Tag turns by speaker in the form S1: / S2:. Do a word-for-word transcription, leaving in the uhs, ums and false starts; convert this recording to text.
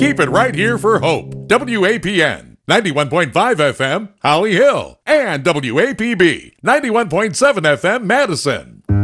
S1: Keep it right here for Hope. W A P N, ninety-one point five F M, Holly Hill. And W A P B, ninety-one point seven F M, Madison.